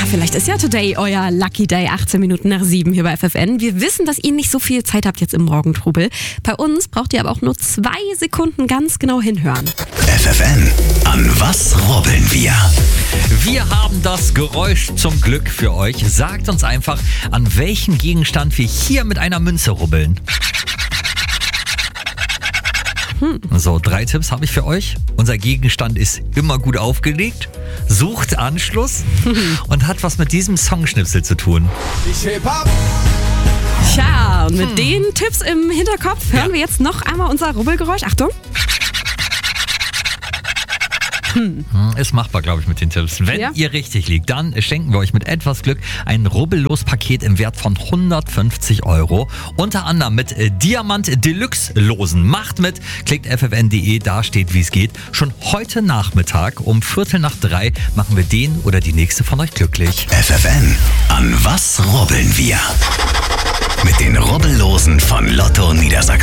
vielleicht ist ja today euer Lucky Day, 18 Minuten nach 7 hier bei FFN. Wir wissen, dass ihr nicht so viel Zeit habt jetzt im Morgentrubel. Bei uns braucht ihr aber auch nur 2 Sekunden ganz genau hinhören. FFN, an was rubbeln wir? Wir haben das Geräusch zum Glück für euch. Sagt uns einfach, an welchen Gegenstand wir hier mit einer Münze rubbeln. So, 3 Tipps habe ich für euch. Unser Gegenstand ist immer gut aufgelegt, sucht Anschluss und hat was mit diesem Songschnipsel zu tun. Ich heb ab. Tja, und mit den Tipps im Hinterkopf hören wir jetzt noch einmal unser Rubbelgeräusch. Achtung. Ist machbar, glaube ich, mit den Tipps. Wenn ihr richtig liegt, dann schenken wir euch mit etwas Glück ein Rubbellos-Paket im Wert von 150 €. Unter anderem mit Diamant Deluxe Losen. Macht mit, klickt ffn.de, da steht, wie es geht. Schon heute Nachmittag um 2:45 machen wir den oder die nächste von euch glücklich. FFN, an was rubbeln wir? Mit den Rubbellosen von Lotto Niedersachsen.